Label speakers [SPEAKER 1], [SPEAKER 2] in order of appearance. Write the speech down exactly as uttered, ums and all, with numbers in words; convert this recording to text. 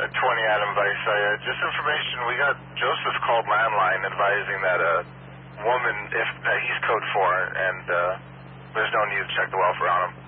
[SPEAKER 1] Uh, twenty Adam Vice. Uh, just information, we got Joseph called landline advising that a woman, if that he's code four, and uh, there's no need to check the welfare on him.